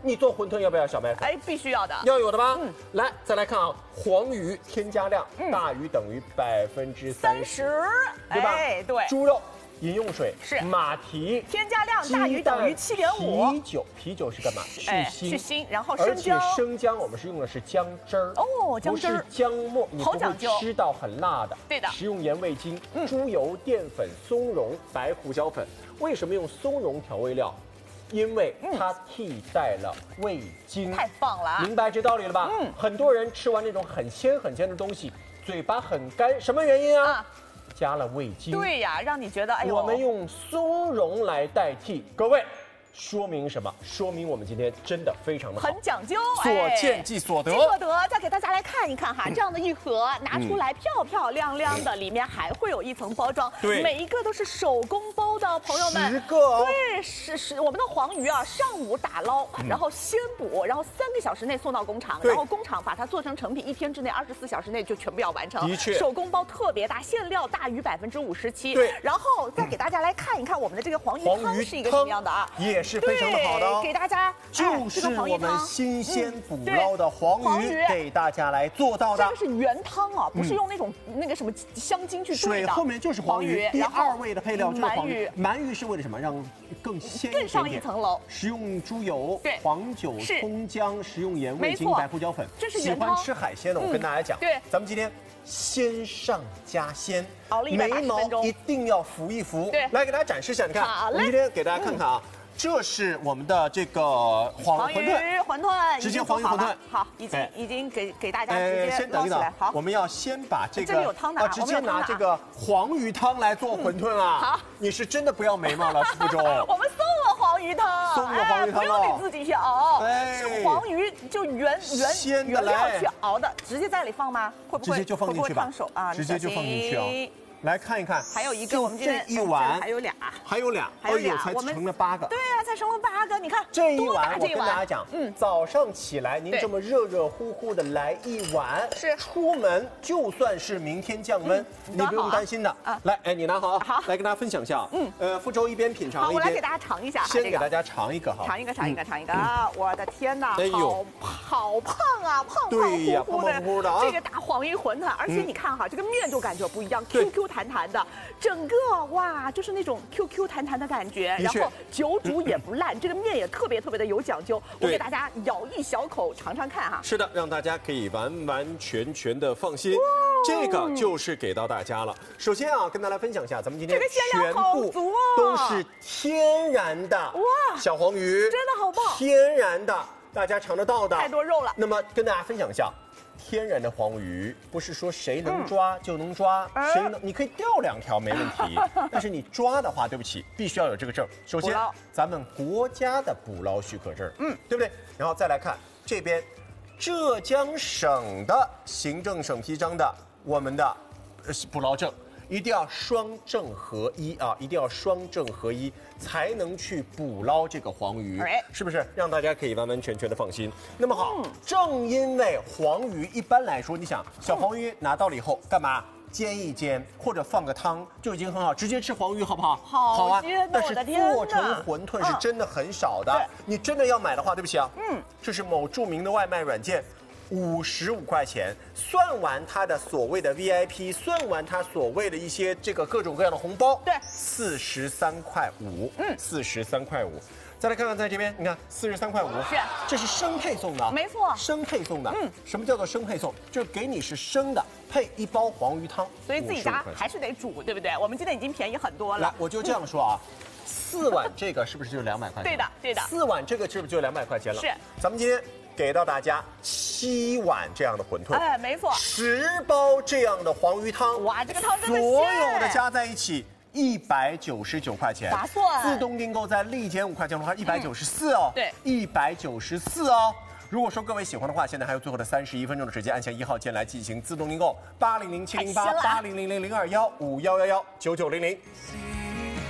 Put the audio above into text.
你做馄饨要不要小麦粉？ 哎，必须要的， 要有的吧？来，再来看啊，黄鱼添加量大于等于30%，对吧？ 哎，对。 猪肉。饮用水是马蹄， 添加量大于等于7.5。 啤酒是干嘛？ 去腥，然后生姜， 而且生姜我们是用的是姜汁儿哦，姜汁儿， 不是姜末，你不会吃到很辣的。 对的， 食用盐、味精、猪油、淀粉、松茸、白胡椒粉。为什么用松茸调味料？因为它替代了味精。 太棒了， 明白这道理了吧？很多人吃完那种很鲜的东西，嘴巴很干，什么原因啊？加了味精， 对呀，让你觉得哎呦， 我们用松茸来代替，各位，说明什么？说明我们今天真的非常的好， 很讲究， 所见即所得。 再给大家来看一看哈，这样的一盒拿出来漂漂亮亮的，里面还会有一层包装， 对， 每一个都是手工包的，朋友们 ，10个， 对，是我们的黄鱼啊，上午打捞，然后鲜捕，然后3个小时内送到工厂，然后工厂把它做成成品，1天之内24小时内就全部要完成。 的确， 手工包特别大，馅料大于57%。 对， 然后再给大家来看一看我们的这个黄鱼汤是一个什么样的啊？ 也是非常的好的哦， 给大家就是我们新鲜捕捞的黄鱼给大家来做到的。 这个是原汤啊，不是用那个什么香精去兑的。水后面就是黄鱼，第2位的配料就是黄鱼。鳗鱼是为了什么？让更鲜一点， 更上一层楼。 食用猪油、黄酒、葱姜，食用盐、味精、白胡椒粉。 这是原汤。 喜欢吃海鲜的，我跟大家讲， 对， 咱们今天鲜上加鲜， 熬了180分钟， 眉毛一定要浮一浮。 对， 来给大家展示一下，你看，我们今天给大家看看啊。这是我们的这个馄饨，直接黄鱼馄饨， 好，已经给大家直接先等一等， 好， 我们要先把这个这里有汤拿， 直接拿这个黄鱼汤来做馄饨啊！ 好， 你是真的不要眉毛了，副总。 我们送了黄鱼汤， 送了黄鱼汤， 不用你自己去熬， 是黄鱼就原料去熬的，直接在里放吗？会不会直接就放进去吧？ 烫手啊， 直接就放进去啊！来看一看， 还有一个，我们今天这一碗还有俩， 哎呦，才成了8个。 对啊，才成了8个。你看这一碗，我跟大家讲，早上起来您这么热乎的来一碗， 是出门就算是明天降温，你不用担心的。来，哎，你拿好， 好， 来跟大家分享一下。福州一边品尝， 好，我来给大家尝一下， 先给大家尝一个哈， 尝一个啊！我的天哪，好胖啊，胖乎的，这个大黄鱼馄饨，而且你看哈，这个面就感觉不一样 ，QQ 弹弹的，整个哇，就是那种 QQ 弹弹的感觉，然后久煮也不烂，这个面也特别的有讲究。我给大家咬一小口尝尝看哈。 是的，让大家可以完全的放心。这个就是给到大家了。首先啊，跟大家分享一下，咱们今天全部都是天然的哇小黄鱼， 真的好棒， 天然的，大家尝得到的， 太多肉了。 那么跟大家分享一下。天然的黄鱼不是说谁能抓就能抓，你可以钓2条没问题，但是你抓的话，对不起，必须要有这个证。首先，咱们国家的捕捞许可证，对不对？然后再来看这边，浙江省的行政省批章的我们的捕捞证。一定要双证合一啊！一定要双证合一，才能去捕捞这个黄鱼，是不是？让大家可以完全的放心。那么好，正因为黄鱼一般来说，你想小黄鱼拿到了以后干嘛？煎一煎或者放个汤就已经很好，直接吃黄鱼好不好？好啊！但是做成馄饨是真的很少的。你真的要买的话，对不起啊，这是某著名的外卖软件。55块钱，算完它的所谓的 VIP， 算完它所谓的一些这个各种各样的红包，对，43块5，43块5。再来看看在这边，你看43块5，是，这是生配送的，没错，生配送的。什么叫做生配送？就是给你是生的，配1包黄鱼汤， 所以自己家还是得煮，对不对？我们今天已经便宜很多了。 来，我就这样说啊。4碗这个是不是就200块钱？ 对的。 4碗这个是不是就200块钱了？ 是。 咱们今天给到大家7碗这样的馄饨， 哎，没错 ，10包这样的黄鱼汤， 哇，这个汤真的所有的加在一起199块钱， 划算。 自动订购在立减5块钱的话，194哦， 对 ，194哦。如果说各位喜欢的话，现在还有最后的31分钟的时间，按下1号键来进行自动订购，800-708、800-00215119900。